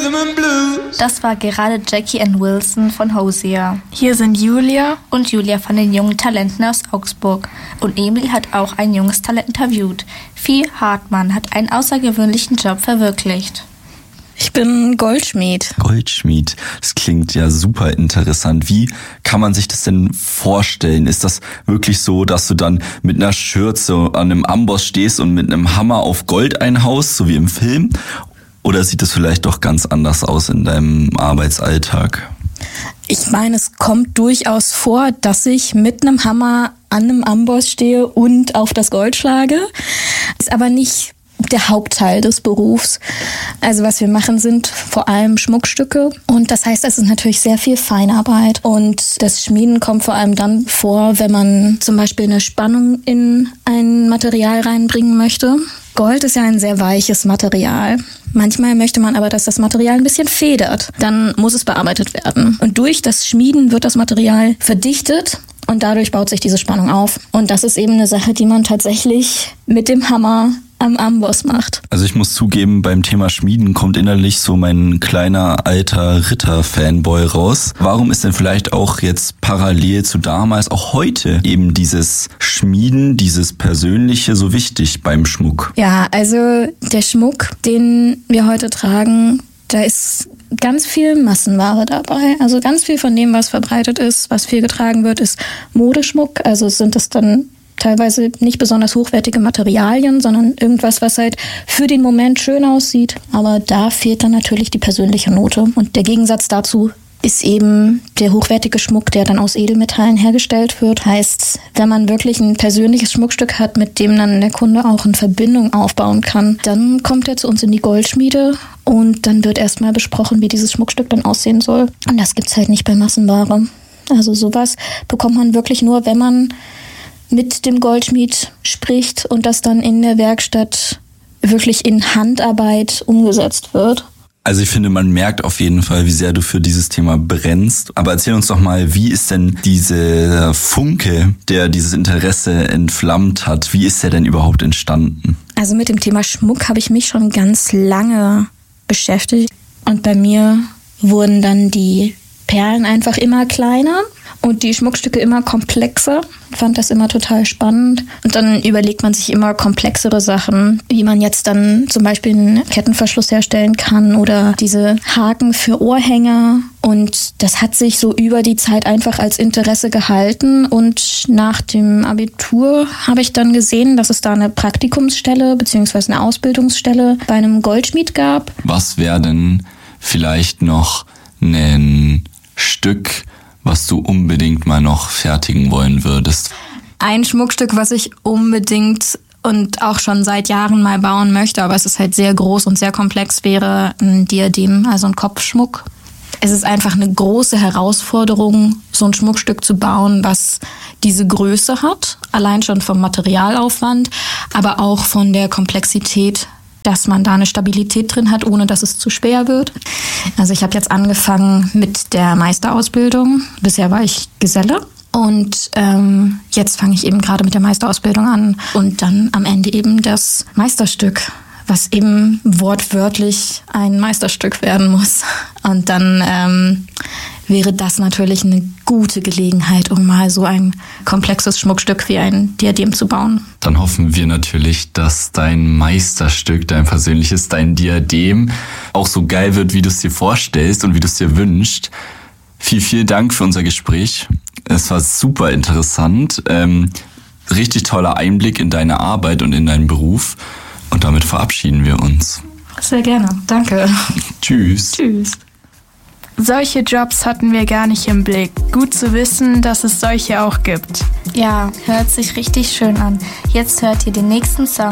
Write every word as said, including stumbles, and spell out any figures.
Rhythm and Blues. Das war gerade Jackie Ann Wilson von Hosier. Hier sind Julia und Julia von den jungen Talenten aus Augsburg. Und Emil hat auch ein junges Talent interviewt. Vie Hartmann hat einen außergewöhnlichen Job verwirklicht. Ich bin Goldschmied. Goldschmied, das klingt ja super interessant. Wie kann man sich das denn vorstellen? Ist das wirklich so, dass du dann mit einer Schürze an einem Amboss stehst und mit einem Hammer auf Gold einhaust, so wie im Film? Oder sieht es vielleicht doch ganz anders aus in deinem Arbeitsalltag? Ich meine, es kommt durchaus vor, dass ich mit einem Hammer an einem Amboss stehe und auf das Gold schlage. Ist aber nicht der Hauptteil des Berufs. Also was wir machen, sind vor allem Schmuckstücke und das heißt, es ist natürlich sehr viel Feinarbeit und das Schmieden kommt vor allem dann vor, wenn man zum Beispiel eine Spannung in ein Material reinbringen möchte. Gold ist ja ein sehr weiches Material. Manchmal möchte man aber, dass das Material ein bisschen federt. Dann muss es bearbeitet werden. Und durch das Schmieden wird das Material verdichtet und dadurch baut sich diese Spannung auf. Und das ist eben eine Sache, die man tatsächlich mit dem Hammer am Amboss macht. Also ich muss zugeben, beim Thema Schmieden kommt innerlich so mein kleiner alter Ritter-Fanboy raus. Warum ist denn vielleicht auch jetzt parallel zu damals, auch heute, eben dieses Schmieden, dieses Persönliche so wichtig beim Schmuck? Ja, also der Schmuck, den wir heute tragen, da ist ganz viel Massenware dabei. Also ganz viel von dem, was verbreitet ist, was viel getragen wird, ist Modeschmuck. Also sind es dann teilweise nicht besonders hochwertige Materialien, sondern irgendwas, was halt für den Moment schön aussieht. Aber da fehlt dann natürlich die persönliche Note. Und der Gegensatz dazu ist eben der hochwertige Schmuck, der dann aus Edelmetallen hergestellt wird. Heißt, wenn man wirklich ein persönliches Schmuckstück hat, mit dem dann der Kunde auch eine Verbindung aufbauen kann, dann kommt er zu uns in die Goldschmiede und dann wird erstmal besprochen, wie dieses Schmuckstück dann aussehen soll. Und das gibt's halt nicht bei Massenware. Also sowas bekommt man wirklich nur, wenn man mit dem Goldschmied spricht und das dann in der Werkstatt wirklich in Handarbeit umgesetzt wird. Also ich finde, man merkt auf jeden Fall, wie sehr du für dieses Thema brennst. Aber erzähl uns doch mal, wie ist denn dieser Funke, der dieses Interesse entflammt hat, wie ist der denn überhaupt entstanden? Also mit dem Thema Schmuck habe ich mich schon ganz lange beschäftigt. Und bei mir wurden dann die Perlen einfach immer kleiner und die Schmuckstücke immer komplexer. Ich fand das immer total spannend. Und dann überlegt man sich immer komplexere Sachen, wie man jetzt dann zum Beispiel einen Kettenverschluss herstellen kann oder diese Haken für Ohrhänger. Und das hat sich so über die Zeit einfach als Interesse gehalten. Und nach dem Abitur habe ich dann gesehen, dass es da eine Praktikumsstelle bzw. eine Ausbildungsstelle bei einem Goldschmied gab. Was wäre denn vielleicht noch ein Stück, was du unbedingt mal noch fertigen wollen würdest? Ein Schmuckstück, was ich unbedingt und auch schon seit Jahren mal bauen möchte, aber es ist halt sehr groß und sehr komplex, wäre ein Diadem, also ein Kopfschmuck. Es ist einfach eine große Herausforderung, so ein Schmuckstück zu bauen, was diese Größe hat, allein schon vom Materialaufwand, aber auch von der Komplexität, dass man da eine Stabilität drin hat, ohne dass es zu schwer wird. Also ich habe jetzt angefangen mit der Meisterausbildung. Bisher war ich Geselle. Und ähm, jetzt fange ich eben gerade mit der Meisterausbildung an. Und dann am Ende eben das Meisterstück, was eben wortwörtlich ein Meisterstück werden muss. Und dann ähm, wäre das natürlich eine gute Gelegenheit, um mal so ein komplexes Schmuckstück wie ein Diadem zu bauen. Dann hoffen wir natürlich, dass dein Meisterstück, dein persönliches, dein Diadem auch so geil wird, wie du es dir vorstellst und wie du es dir wünschst. Vielen, vielen Dank für unser Gespräch. Es war super interessant. Ähm, richtig toller Einblick in deine Arbeit und in deinen Beruf. Und damit verabschieden wir uns. Sehr gerne. Danke. Tschüss. Tschüss. Solche Jobs hatten wir gar nicht im Blick. Gut zu wissen, dass es solche auch gibt. Ja, hört sich richtig schön an. Jetzt hört ihr den nächsten Song